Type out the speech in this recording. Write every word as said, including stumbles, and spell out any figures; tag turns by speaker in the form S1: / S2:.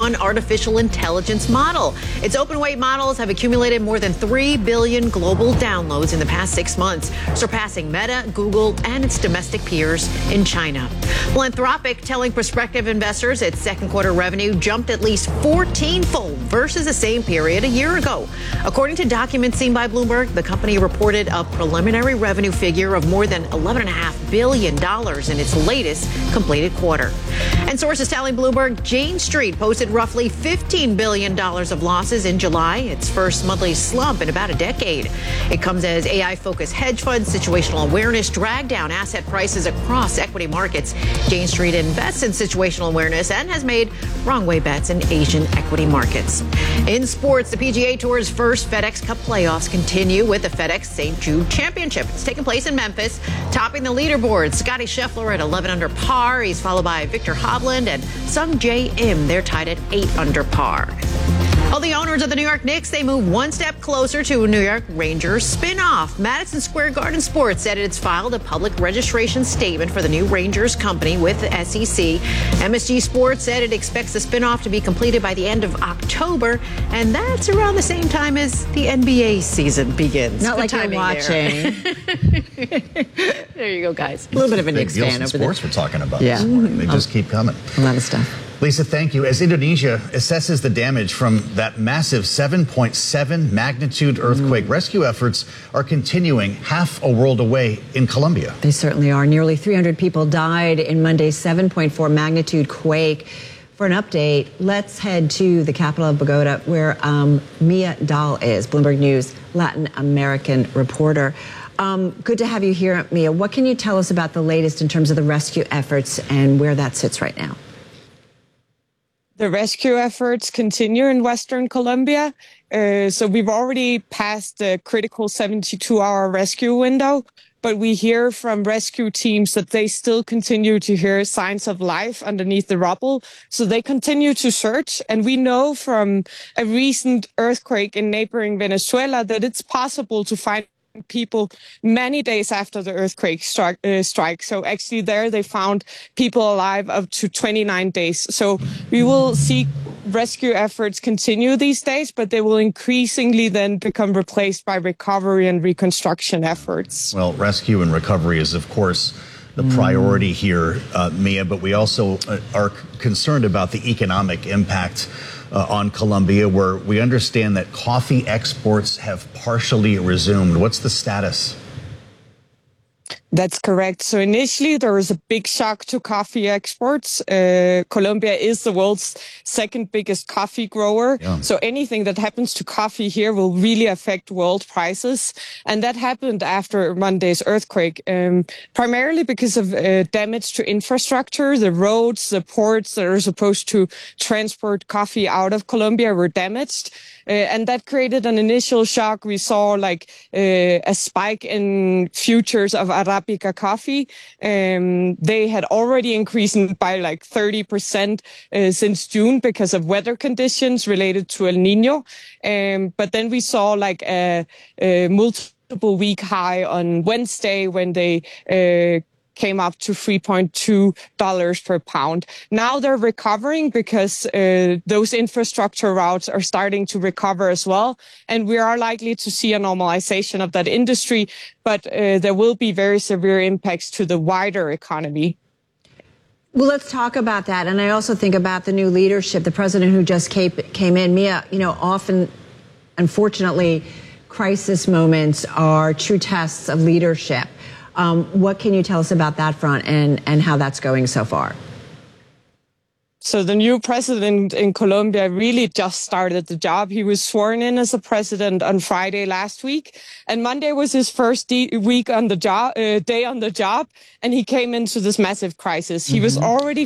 S1: one artificial intelligence model. Its open weight models have accumulated more than three billion global downloads in the past six months, surpassing Meta, Google, and its domestic peers in China. Philanthropic telling prospective investors its second quarter revenue jumped at least fourteen-fold versus the same period a year ago. According to documents seen by Bloomberg, the company reported a preliminary revenue figure of more than eleven point five billion dollars in its latest completed quarter. And sources telling Bloomberg Jane Street posted roughly fifteen billion dollars of losses in July, its first monthly slump in about a decade. It comes as A I-focused hedge funds, situational awareness dragged down asset prices across equity markets. Jane Street invests in situational awareness and has made wrong way bets in Asian equity markets. In sports, the P G A Tour's first FedEx Cup playoffs continue with the FedEx Saint Jude Championship. It's taking place in Memphis, topping the leaderboard. Scotty Scheffler at eleven under par. He's followed by Victor Hovland and Sung Jae Im. They're tied at eight under par. Well, the owners of the New York Knicks, they move one step closer to a New York Rangers spin-off. Madison Square Garden Sports said it's filed a public registration statement for the new Rangers company with the S E C. M S G Sports said it expects the spin-off to be completed by the end of October, and that's around the same time as the N B A season begins.
S2: Not like you're watching.
S1: There. There you go, guys.
S2: A little bit of a Knicks fan over
S3: sports
S2: there.
S3: We're talking about
S2: yeah.
S3: this morning. They just keep coming.
S2: A lot of stuff.
S3: Lisa, thank you. As Indonesia assesses the damage from that massive seven point seven magnitude earthquake, mm. rescue efforts are continuing half a world away in Colombia.
S2: They certainly are. Nearly three hundred people died in Monday's seven point four magnitude quake. For an update, let's head to the capital of Bogota, where um, Mia Dahl is, Bloomberg News Latin American reporter. Um, good to have you here, Mia. What can you tell us about the latest in terms of the rescue efforts and where that sits right now?
S4: The rescue efforts continue in Western Colombia. Uh, so we've already passed the critical seventy-two hour rescue window, but we hear from rescue teams that they still continue to hear signs of life underneath the rubble. So they continue to search. And we know from a recent earthquake in neighboring Venezuela that it's possible to find people many days after the earthquake strike, uh, strike. So actually there they found people alive up to twenty-nine days. So we will see rescue efforts continue these days, but they will increasingly then become replaced by recovery and reconstruction efforts.
S3: Well, rescue and recovery is, of course, the priority here, uh, Mia, but we also uh, are concerned about the economic impact uh, on Colombia, where we understand that coffee exports have partially resumed. What's the status?
S4: That's correct. So initially there was a big shock to coffee exports. Uh, Colombia is the world's second biggest coffee grower. Yeah. So anything that happens to coffee here will really affect world prices. And that happened after Monday's earthquake, um, primarily because of uh, damage to infrastructure. The roads, the ports that are supposed to transport coffee out of Colombia were damaged. Uh, and that created an initial shock. We saw like uh, a spike in futures of Arabica coffee. Um, they had already increased by like thirty percent uh, since June because of weather conditions related to El Nino. Um, but then we saw like a, a multiple week high on Wednesday when they uh, came up to three point two dollars per pound. Now they're recovering because uh, those infrastructure routes are starting to recover as well. And we are likely to see a normalization of that industry, but uh, there will be very severe impacts to the wider economy.
S2: Well, let's talk about that. And I also think about the new leadership, the president who just came, came in. Mia, you know, often, unfortunately, crisis moments are true tests of leadership. Um, what can you tell us about that front and, and how that's going so far?
S4: So the new president in Colombia really just started the job. He was sworn in as a president on Friday last week, and Monday was his first de- week on the job, uh, day on the job, and he came into this massive crisis. He mm-hmm. was already